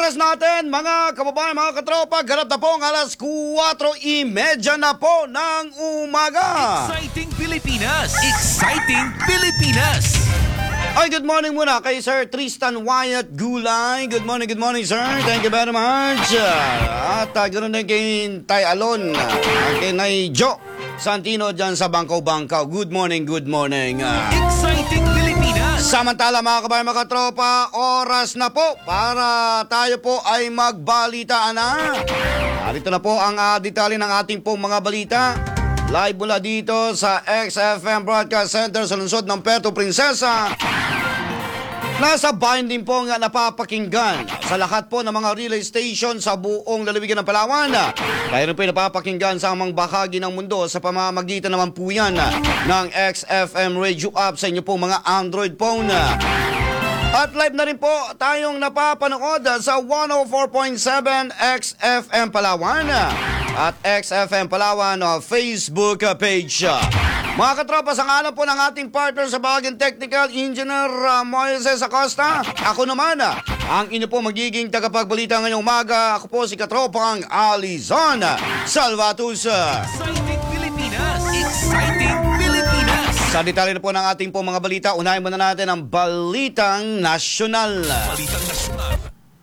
oras natin, mga kababayan, mga katropa, ganap na po ang alas 4:30 na po ng umaga. Exciting Pilipinas! Exciting Pilipinas! Ay, good morning muna kay Sir Tristan Wyatt Gulay. Good morning, sir. Thank you very much. At ganoon din kay Tay Alon, kay Nay Jo Santino dyan sa Bangkaw-Bangkaw. Good morning. Exciting Pilipinas! Samantala, mga kabayan, mga katropa, oras na po para tayo po ay magbalitaan na. Narito na po ang detalye ng ating pong mga balita. Live mula dito sa XFM Broadcast Center sa lungsod ng Puerto Princesa. Nasa bayan din po nga napapakinggan sa lahat po ng mga relay station sa buong lalawigan ng Palawan. Kaya rin po napapakinggan sa amang bahagi ng mundo sa pamamagitan naman po yan ng XFM Radio App sa inyo pong mga Android phone. At live na rin po tayong napapanood sa 104.7 XFM Palawan at XFM Palawan Facebook page. Mga katropa, sa ngalan po ng ating partner sa bahaging technical, Engineer Moises Acosta. Ako naman, ang inyo po magiging tagapagbalita ngayong umaga. Ako po si Katropang Alizon Salvatus. Exciting Pilipinas! Exciting Pilipinas! Sa detalye na po ng ating po mga balita, unahin muna natin ang Balitang Nasyonal. Balitang Nasyonal.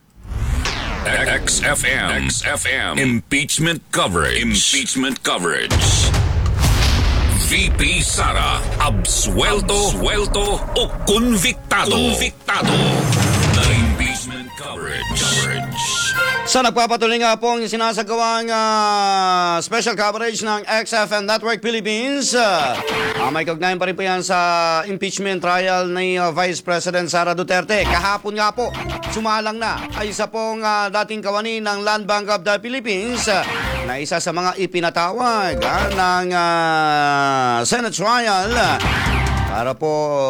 XFM. Impeachment coverage. VP Sara, absuelto o convictado. Na impeachment coverage. Sa nagpapatuloy nga po ang sinasagawang special coverage ng XFM Network Philippines. May kaugnayan pa rin po yan sa impeachment trial ni Vice President Sara Duterte. Kahapon nga po, sumalang na ay isa pong dating kawani ng Land Bank of the Philippines na isa sa mga ipinatawag ng Senate trial para po